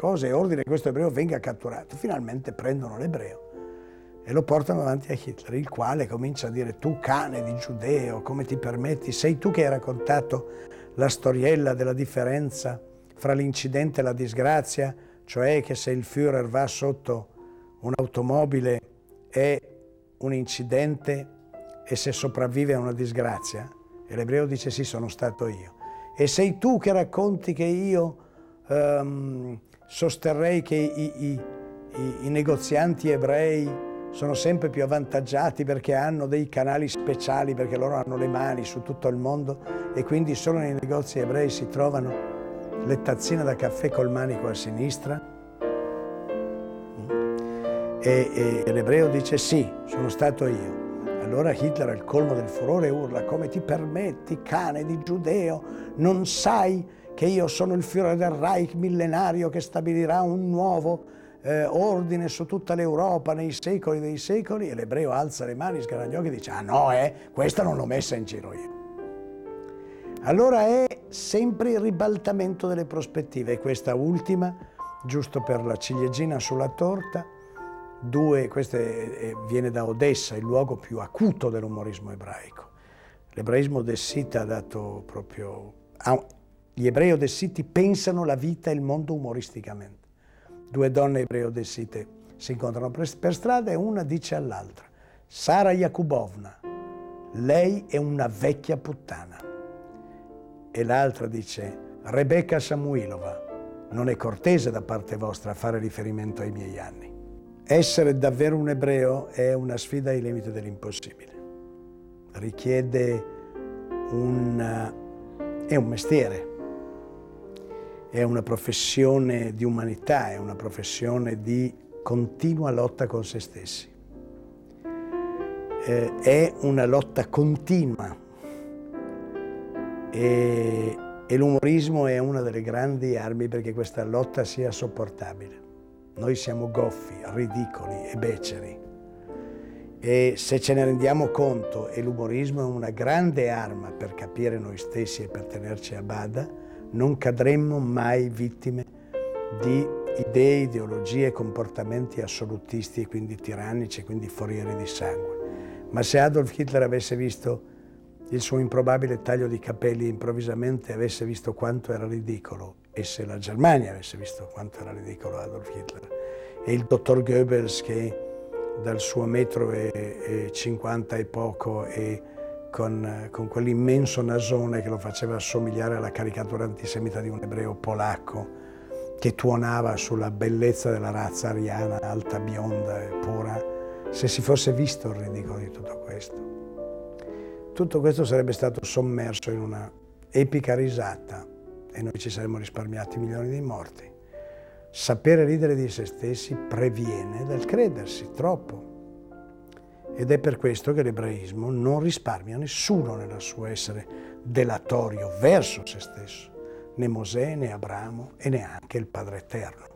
cosa e ordina che questo ebreo venga catturato. Finalmente prendono l'ebreo e lo portano davanti a Hitler, il quale comincia a dire: tu cane di giudeo, come ti permetti? Sei tu che hai raccontato la storiella della differenza fra l'incidente e la disgrazia, cioè che se il Führer va sotto un'automobile è un incidente e se sopravvive è una disgrazia? E l'ebreo dice: sì, sono stato io. E sei tu che racconti che io sosterrei che i negozianti ebrei sono sempre più avvantaggiati perché hanno dei canali speciali, perché loro hanno le mani su tutto il mondo e quindi solo nei negozi ebrei si trovano le tazzine da caffè col manico a sinistra? E l'ebreo dice: sì, sono stato io. Allora Hitler, al colmo del furore, urla: come ti permetti, cane di giudeo? Non sai che io sono il Führer del Reich millenario che stabilirà un nuovo ordine su tutta l'Europa nei secoli dei secoli? E l'ebreo alza le mani, sgrana gli occhi e dice: ah no, questa non l'ho messa in giro io. Allora è sempre il ribaltamento delle prospettive. E questa ultima, giusto per la ciliegina sulla torta, questa viene da Odessa, il luogo più acuto dell'umorismo ebraico. L'ebraismo odessita ha dato proprio... Gli ebrei odessiti pensano la vita e il mondo umoristicamente. Due donne ebree odessite si incontrano per strada e una dice all'altra: Sara Jakubovna, lei è una vecchia puttana. E l'altra dice: Rebecca Samuilova, non è cortese da parte vostra fare riferimento ai miei anni. Essere davvero un ebreo è una sfida ai limiti dell'impossibile. Richiede è un mestiere, è una professione di umanità, è una professione di continua lotta con se stessi. È una lotta continua e l'umorismo è una delle grandi armi perché questa lotta sia sopportabile. Noi siamo goffi, ridicoli e beceri e se ce ne rendiamo conto, e l'umorismo è una grande arma per capire noi stessi e per tenerci a bada, non cadremmo mai vittime di idee, ideologie e comportamenti assolutisti e quindi tirannici e quindi forieri di sangue. Ma se Adolf Hitler avesse visto il suo improbabile taglio di capelli e improvvisamente avesse visto quanto era ridicolo, e se la Germania avesse visto quanto era ridicolo Adolf Hitler, e il dottor Goebbels che dal suo 1,50 m e poco e con quell'immenso nasone che lo faceva assomigliare alla caricatura antisemita di un ebreo polacco che tuonava sulla bellezza della razza ariana, alta, bionda e pura, se si fosse visto il ridicolo di tutto questo sarebbe stato sommerso in una epica risata e noi ci saremmo risparmiati milioni di morti. Sapere ridere di se stessi previene dal credersi troppo. Ed è per questo che l'ebraismo non risparmia nessuno nel suo essere delatorio verso se stesso, né Mosè, né Abramo e neanche il Padre Eterno.